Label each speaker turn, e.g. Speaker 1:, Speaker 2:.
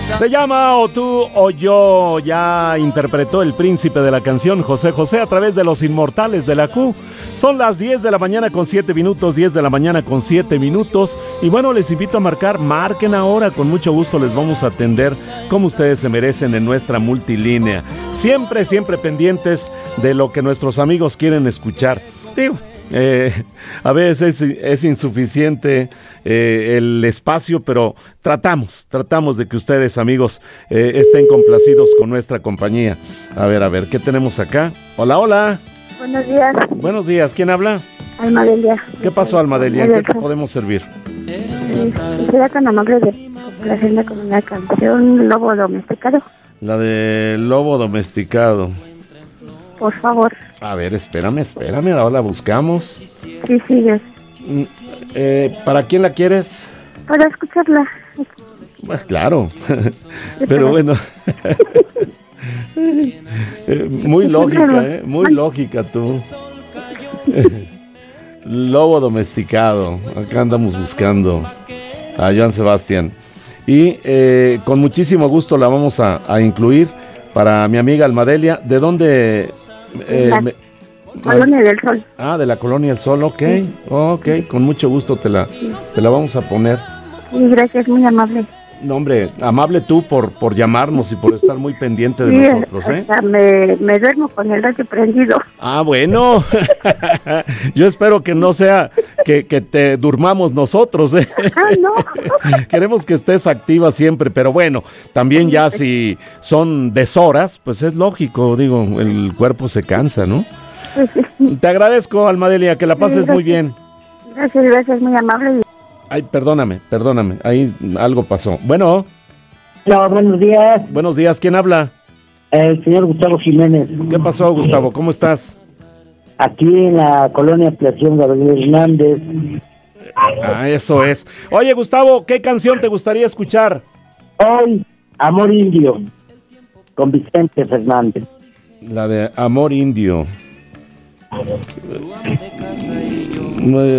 Speaker 1: Se llama O tú o yo. Ya interpretó el príncipe de la canción José José a través de los inmortales de la Q. Son las 10 de la mañana con 7 minutos, 10 de la mañana con 7 minutos. Y bueno, les invito a marquen ahora, con mucho gusto les vamos a atender como ustedes se merecen en nuestra multilínea. Siempre, siempre pendientes de lo que nuestros amigos quieren escuchar. Digo, a veces es insuficiente el espacio, pero tratamos de que ustedes, amigos, estén complacidos con nuestra compañía. A ver, ¿qué tenemos acá? Hola.
Speaker 2: Buenos días.
Speaker 1: Buenos días, ¿quién habla?
Speaker 2: Almadelia.
Speaker 1: ¿Qué pasó, Almadelia? ¿En qué te podemos servir?
Speaker 2: Sería tan amable de complacerme con una canción, Lobo Domesticado.
Speaker 1: La de Lobo Domesticado.
Speaker 2: Por favor.
Speaker 1: A ver, espérame, ahora la buscamos.
Speaker 2: Sí, sigues.
Speaker 1: ¿Para quién la quieres?
Speaker 2: Para escucharla.
Speaker 1: Pues claro, pero bueno. Muy lógica, muy lógica tú. Lobo Domesticado. Acá andamos buscando a Joan Sebastián. Y con muchísimo gusto la vamos a incluir para mi amiga Almadelia. ¿De dónde?
Speaker 2: Colonia del Sol.
Speaker 1: De la Colonia del Sol, ok. Ok, con mucho gusto te la vamos a poner.
Speaker 2: Sí, gracias, muy amable.
Speaker 1: No, hombre, amable tú por llamarnos y por estar muy pendiente de nosotros, ¿eh?
Speaker 2: Me duermo con el radio prendido.
Speaker 1: Bueno. Yo espero que no sea que te durmamos nosotros, ¿eh?
Speaker 2: No.
Speaker 1: Queremos que estés activa siempre, pero bueno, también ya si son deshoras, pues es lógico, digo, el cuerpo se cansa, ¿no? Te agradezco, Almadelia, que la pases muy bien.
Speaker 2: Gracias, muy amable.
Speaker 1: Ay, perdóname, ahí algo pasó. Bueno.
Speaker 3: Hola, buenos días.
Speaker 1: Buenos días, ¿quién habla?
Speaker 3: El señor Gustavo Jiménez.
Speaker 1: ¿Qué pasó, Gustavo? ¿Cómo estás?
Speaker 3: Aquí en la colonia Ampliación Gabriel Hernández.
Speaker 1: Eso es. Oye, Gustavo, ¿qué canción te gustaría escuchar?
Speaker 3: Hoy, Amor Indio, con Vicente Fernández.
Speaker 1: La de Amor Indio.